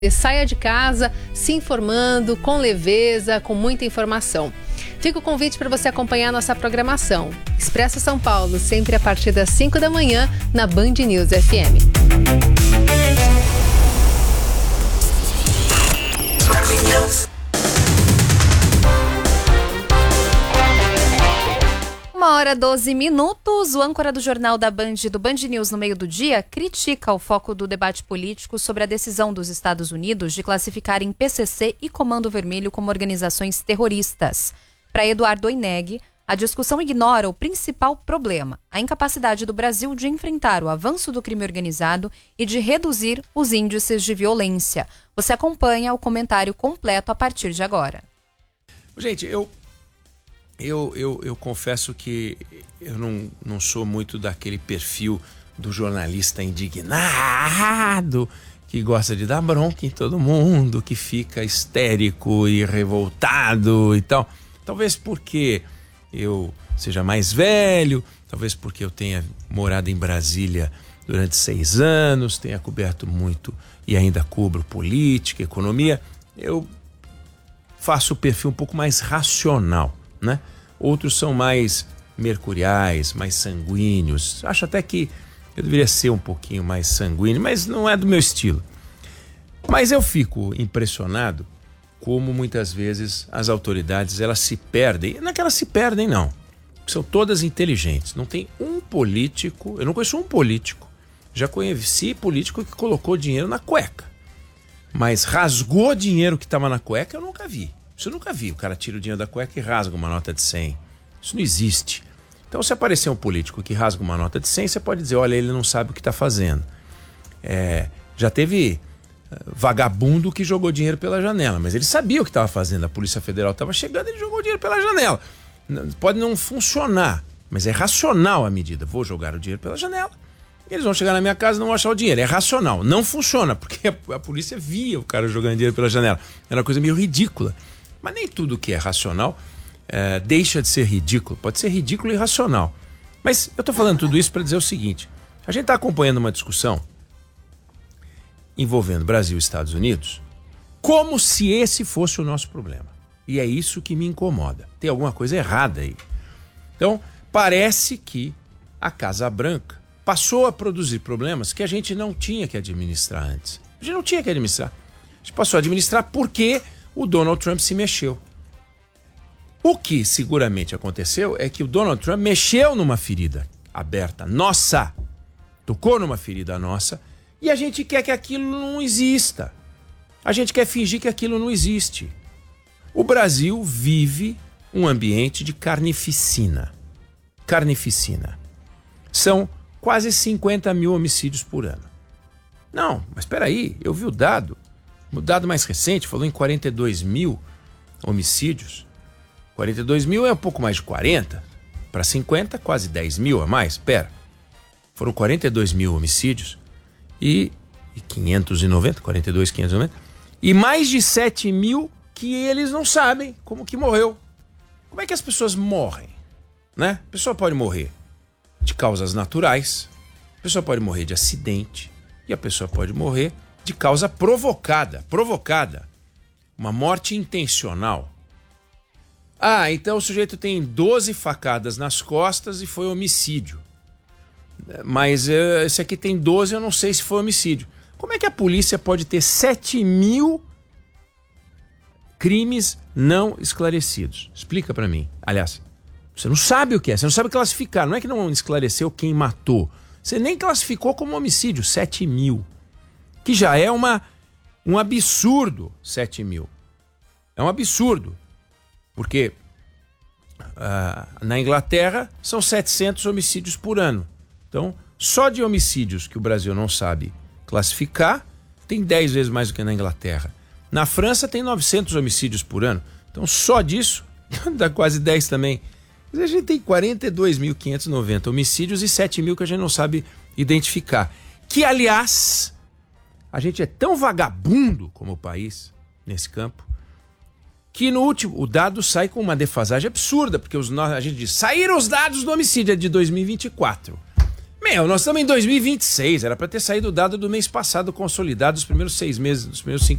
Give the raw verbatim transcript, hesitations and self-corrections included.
Saia de casa se informando, com leveza, com muita informação. Fica o convite para você acompanhar nossa programação. Expresso São Paulo, sempre a partir das cinco da manhã, na Band News F M. Uma hora doze minutos, o âncora do Jornal da Band, do Band News no meio do dia, critica o foco do debate político sobre a decisão dos Estados Unidos de classificarem P C C e Comando Vermelho como organizações terroristas. Para Eduardo Oineg, a discussão ignora o principal problema, a incapacidade do Brasil de enfrentar o avanço do crime organizado e de reduzir os índices de violência. Você acompanha o comentário completo a partir de agora. Gente, eu... Eu, eu, eu confesso que eu não, não sou muito daquele perfil do jornalista indignado, que gosta de dar bronca em todo mundo, que fica histérico e revoltado e tal. Talvez porque eu seja mais velho, talvez porque eu tenha morado em Brasília durante seis anos, tenha coberto muito e ainda cubro política, economia. Eu faço o perfil um pouco mais racional, né? Outros são mais mercuriais, mais sanguíneos. Acho até que eu deveria ser um pouquinho mais sanguíneo, mas não é do meu estilo. Mas eu fico impressionado como muitas vezes as autoridades elas se perdem. Não é que elas se perdem, não. São todas inteligentes. Não tem um político, eu não conheço um político, já conheci político que colocou dinheiro na cueca. Mas rasgou dinheiro que estava na cueca eu nunca vi. Isso eu nunca vi. O cara tira o dinheiro da cueca e rasga uma nota de cem. Isso não existe. Então, se aparecer um político que rasga uma nota de cem, você pode dizer, olha, ele não sabe o que está fazendo. É, já teve uh, vagabundo que jogou dinheiro pela janela, mas ele sabia o que estava fazendo. A Polícia Federal estava chegando e ele jogou dinheiro pela janela. Pode não funcionar, mas é racional a medida. Vou jogar o dinheiro pela janela, eles vão chegar na minha casa e não vão achar o dinheiro. É racional. Não funciona, porque a, a polícia via o cara jogando dinheiro pela janela. Era uma coisa meio ridícula. Mas nem tudo que é racional é, deixa de ser ridículo. Pode ser ridículo e irracional. Mas eu estou falando tudo isso para dizer o seguinte. A gente está acompanhando uma discussão envolvendo Brasil e Estados Unidos como se esse fosse o nosso problema. E é isso que me incomoda. Tem alguma coisa errada aí. Então, parece que a Casa Branca passou a produzir problemas que a gente não tinha que administrar antes. A gente não tinha que administrar. A gente passou a administrar porque o Donald Trump se mexeu. O que seguramente aconteceu é que o Donald Trump mexeu numa ferida aberta nossa, tocou numa ferida nossa, e a gente quer que aquilo não exista. A gente quer fingir que aquilo não existe. O Brasil vive um ambiente de carnificina. Carnificina. São quase cinquenta mil homicídios por ano. Não, mas espera aí, eu vi o dado. O dado mais recente falou em quarenta e dois mil homicídios. quarenta e dois mil é um pouco mais de quarenta. Para cinquenta, quase dez mil a mais. Espera. Foram quarenta e dois mil homicídios e, e quinhentos e noventa, quarenta e dois, quinhentos e noventa. E mais de sete mil que eles não sabem como que morreu. Como é que as pessoas morrem? Né? A pessoa pode morrer de causas naturais, a pessoa pode morrer de acidente e a pessoa pode morrer de causa provocada, provocada. Uma morte intencional. Ah, então o sujeito tem doze facadas nas costas e foi homicídio. Mas uh, esse aqui tem doze, eu não sei se foi homicídio. Como é que a polícia pode ter sete mil crimes não esclarecidos? Explica pra mim. Aliás, você não sabe o que é, você não sabe classificar. Não é que não esclareceu quem matou. Você nem classificou como homicídio, sete mil. Que já é uma, um absurdo, sete mil. É um absurdo. Porque uh, na Inglaterra são setecentos homicídios por ano. Então, só de homicídios que o Brasil não sabe classificar, tem dez vezes mais do que na Inglaterra. Na França tem novecentos homicídios por ano. Então, só disso dá quase dez também. A gente tem quarenta e dois mil quinhentos e noventa homicídios e sete mil que a gente não sabe identificar. Que, aliás, a gente é tão vagabundo como país nesse campo que no último, o dado sai com uma defasagem absurda, porque os, a gente diz, saíram os dados do homicídio de dois mil e vinte e quatro. Meu, nós estamos em dois mil e vinte e seis, era para ter saído o dado do mês passado consolidado, dos primeiros seis meses, dos primeiros cinco